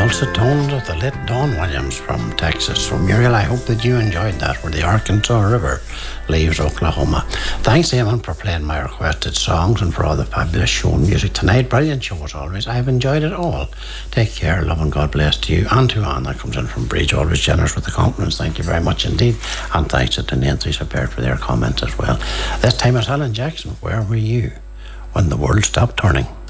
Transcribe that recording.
Dulcet tones of the late Don Williams from Texas. So Muriel, I hope that you enjoyed that, where the Arkansas River leaves Oklahoma. Thanks, Eamon, for playing my requested songs and for all the fabulous show and music tonight. Brilliant show as always. I've enjoyed it all. Take care, love and God bless to you and to Anne. That comes in from Bridge, always generous with the compliments. Thank you very much indeed. And thanks to the Nancy's Support for their comments as well. This time it's Alan Jackson. Where were you when the world stopped turning?